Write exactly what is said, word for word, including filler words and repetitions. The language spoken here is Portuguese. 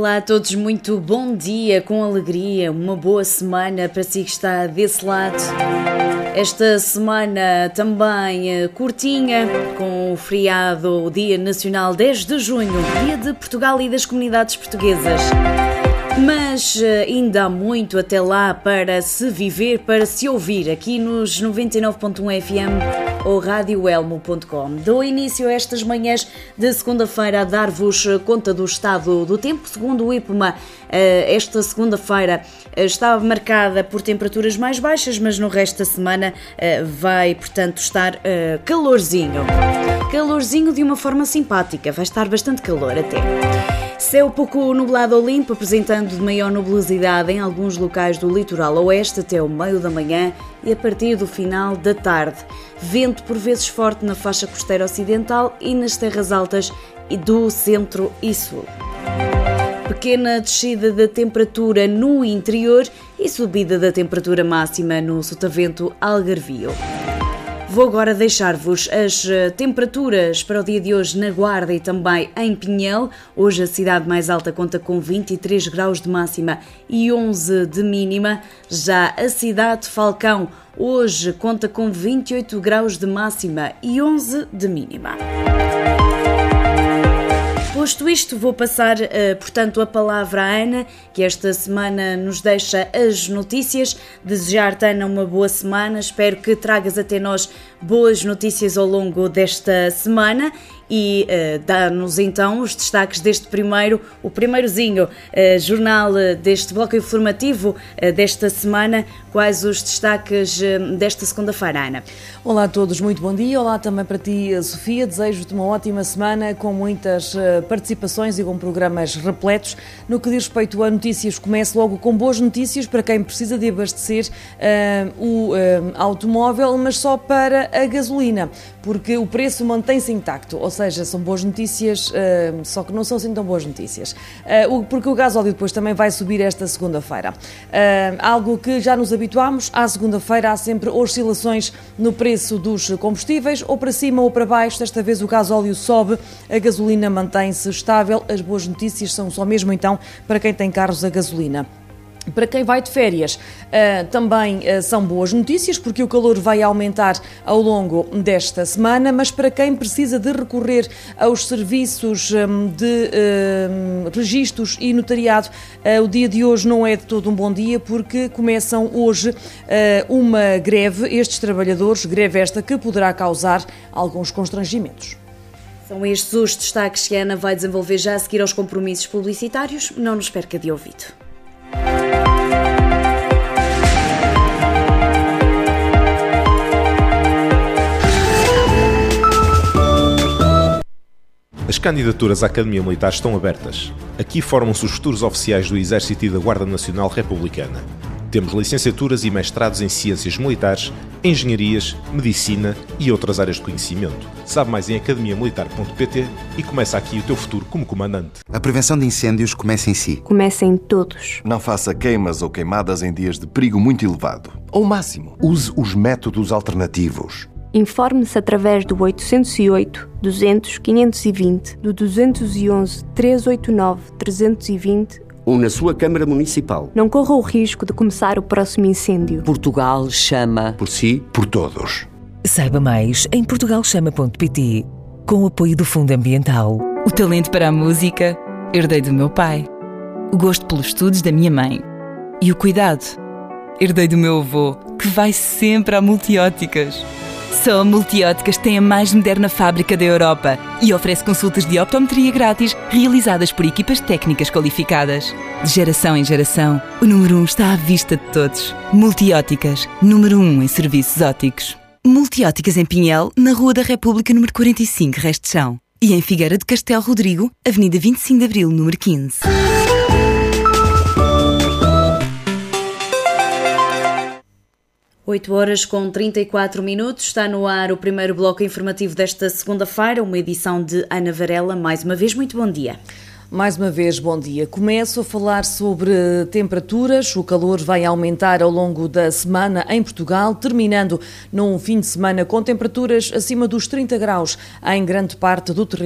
Olá a todos, muito bom dia, com alegria, uma boa semana para si que está desse lado. Esta semana também curtinha, com o feriado, o Dia Nacional dez de junho, Dia de Portugal e das Comunidades Portuguesas. Mas ainda há muito até lá para se viver, para se ouvir, aqui nos noventa e nove ponto um F M ou rádio elmo ponto com. Dou início a estas manhãs de segunda-feira a dar-vos conta do estado do tempo. Segundo o IPMA, esta segunda-feira está marcada por temperaturas mais baixas, mas no resto da semana vai, portanto, estar calorzinho. Calorzinho de uma forma simpática, vai estar bastante calor até. Céu pouco nublado ou limpo, apresentando de maior nubosidade em alguns locais do litoral oeste até o meio da manhã e a partir do final da tarde. Vento por vezes forte na faixa costeira ocidental e nas terras altas do centro e sul. Pequena descida da temperatura no interior e subida da temperatura máxima no sotavento algarvio. Vou agora deixar-vos as temperaturas para o dia de hoje na Guarda e também em Pinhel. Hoje a cidade mais alta conta com vinte e três graus de máxima e onze de mínima. Já a cidade de Falcão hoje conta com vinte e oito graus de máxima e onze de mínima. Posto isto, vou passar, portanto, a palavra à Ana, que esta semana nos deixa as notícias. Desejar-te, Ana, uma boa semana. Espero que tragas até nós boas notícias ao longo desta semana e uh, dá-nos então os destaques deste primeiro, o primeirozinho uh, jornal uh, deste bloco informativo uh, desta semana. Quais os destaques uh, desta segunda-feira, Ana? Olá a todos, muito bom dia. Olá também para ti, Sofia. Desejo-te uma ótima semana com muitas uh, participações e com programas repletos. No que diz respeito a notícias, começo logo com boas notícias para quem precisa de abastecer uh, o uh, automóvel, mas só para a gasolina, porque o preço mantém-se intacto. Ou seja, são boas notícias, uh, só que não são assim tão boas notícias, uh, porque o gasóleo depois também vai subir esta segunda-feira. Uh, algo que já nos habituámos, à segunda-feira há sempre oscilações no preço dos combustíveis, ou para cima ou para baixo. Desta vez o gasóleo sobe, a gasolina mantém-se estável. As boas notícias são só mesmo então para quem tem carros a gasolina. Para quem vai de férias, uh, também uh, são boas notícias, porque o calor vai aumentar ao longo desta semana, mas para quem precisa de recorrer aos serviços um, de uh, registros e notariado, uh, o dia de hoje não é de todo um bom dia, porque começam hoje uh, uma greve, estes trabalhadores, greve esta que poderá causar alguns constrangimentos. São estes os destaques que a Ana vai desenvolver já a seguir aos compromissos publicitários. Não nos perca de ouvido. As candidaturas à Academia Militar estão abertas. Aqui formam-se os futuros oficiais do Exército e da Guarda Nacional Republicana. Temos licenciaturas e mestrados em Ciências Militares, Engenharias, Medicina e outras áreas de conhecimento. Sabe mais em academia militar ponto pt e começa aqui o teu futuro como comandante. A prevenção de incêndios começa em si. Começa em todos. Não faça queimas ou queimadas em dias de perigo muito elevado. Ou máximo. Use os métodos alternativos. Informe-se através do oitocentos e oito, duzentos, quinhentos e vinte, do duzentos e onze, trezentos e oitenta e nove, trezentos e vinte ou na sua Câmara Municipal. Não corra o risco de começar o próximo incêndio. Portugal chama por si, por todos. Saiba mais em portugal chama ponto pt, com o apoio do Fundo Ambiental. O talento para a música herdei do meu pai. O gosto pelos estudos da minha mãe. E o cuidado herdei do meu avô, que vai sempre a Multióticas. Só a Multióticas tem a mais moderna fábrica da Europa e oferece consultas de optometria grátis realizadas por equipas técnicas qualificadas. De geração em geração, o número um está à vista de todos. Multióticas, número um em serviços ópticos. Multióticas em Pinhel, na Rua da República, número quarenta e cinco, Resto de Chão. E em Figueira de Castelo Rodrigo, Avenida vinte e cinco de Abril, número quinze. oito horas com trinta e quatro minutos, está no ar o primeiro bloco informativo desta segunda-feira, uma edição de Ana Varela. Mais uma vez, muito bom dia. Mais uma vez, bom dia. Começo a falar sobre temperaturas. O calor vai aumentar ao longo da semana em Portugal, terminando num fim de semana com temperaturas acima dos trinta graus em grande parte do território.